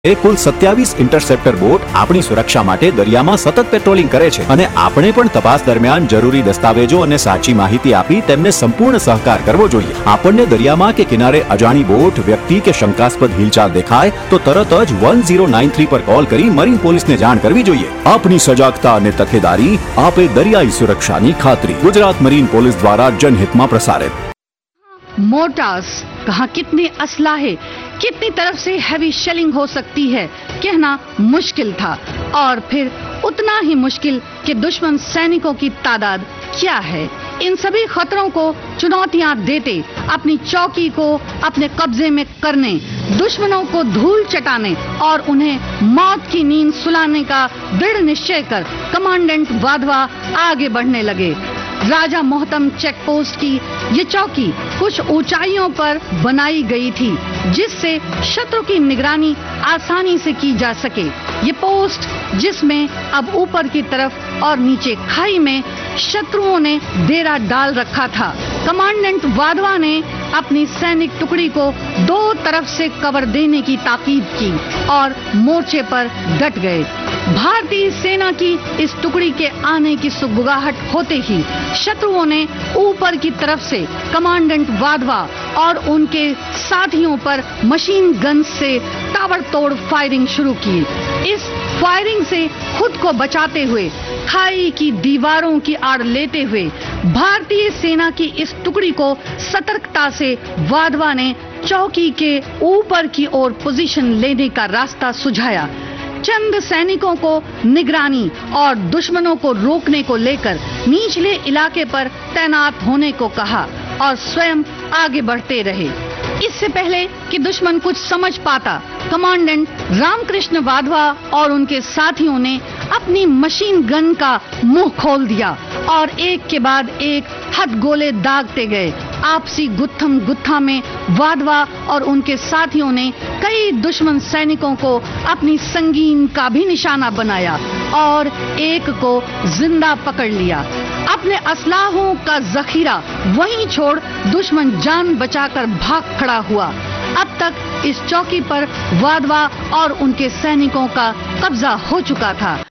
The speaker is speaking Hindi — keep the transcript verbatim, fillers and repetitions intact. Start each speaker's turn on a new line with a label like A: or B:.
A: કુલ સત્યાવીસ ઇન્ટરસેપ્ટર બોટ આપણી સુરક્ષા માટે દરિયામાં સતત પેટ્રોલિંગ કરે છે અને આપણે પણ તપાસ દરમિયાન જરૂરી દસ્તાવેજો અને સાચી માહિતી આપી તેમને સંપૂર્ણ સહકાર કરવો જોઈએ। આપણને દરિયામાં કે કિનારે અજાણી બોટ, વ્યક્તિ કે શંકાસ્પદ હિલચાલ દેખાય તો તરત જ એક ઝીરો નવ ત્રણ પર કોલ કરી મરીન પોલીસને જાણ કરવી જોઈએ। આપણી સજાગતા અને તકેદારી આપે દરિયાઈ સુરક્ષાની ખાતરી। ગુજરાત મરીન પોલીસ દ્વારા જનહિતમાં પ્રસારિત।
B: मोर्टार्स कहाँ कितने असलाहे, कितनी तरफ से हैवी शेलिंग हो सकती है कहना मुश्किल था, और फिर उतना ही मुश्किल कि दुश्मन सैनिकों की तादाद क्या है। इन सभी खतरों को चुनौतियां देते अपनी चौकी को अपने कब्जे में करने, दुश्मनों को धूल चटाने और उन्हें मौत की नींद सुलाने का दृढ़ निश्चय कर कमांडेंट वाधवा आगे बढ़ने लगे। राजा मोहतम चेक पोस्ट की ये चौकी कुछ ऊंचाइयों पर बनाई गई थी जिससे शत्रु की निगरानी आसानी से की जा सके। ये पोस्ट जिसमें अब ऊपर की तरफ और नीचे खाई में शत्रुओं ने डेरा डाल रखा था। कमांडेंट वाधवा ने अपनी सैनिक टुकड़ी को दो तरफ से कवर देने की ताकीद की और मोर्चे पर डट गए। भारतीय सेना की इस टुकड़ी के आने की सुगबुगाहट होते ही शत्रुओं ने ऊपर की तरफ से कमांडेंट वाधवा और उनके साथियों पर मशीन गन से ताबड़तोड़ फायरिंग शुरू की। इस फायरिंग से खुद को बचाते हुए, खाई की दीवारों की आड़ लेते हुए भारतीय सेना की इस टुकड़ी को सतर्कता से वाधवा ने चौकी के ऊपर की ओर पोजीशन लेने का रास्ता सुझाया। चंद सैनिकों को निगरानी और दुश्मनों को रोकने को लेकर निचले इलाके पर तैनात होने को कहा और स्वयं आगे बढ़ते रहे। इससे पहले कि दुश्मन कुछ समझ पाता, कमांडेंट रामकृष्ण वाधवा और उनके साथियों ने अपनी मशीन गन का मुंह खोल दिया और एक के बाद एक हथगोले दागते गए। आपसी गुत्थम गुत्था में वाधवा और उनके साथियों ने कई दुश्मन सैनिकों को अपनी संगीन का भी निशाना बनाया और एक को जिंदा पकड़ लिया। अपने असलाहों का जखीरा वहीं छोड़ दुश्मन जान बचाकर भाग खड़ा हुआ। अब तक इस चौकी पर वाधवा और उनके सैनिकों का कब्जा हो चुका था।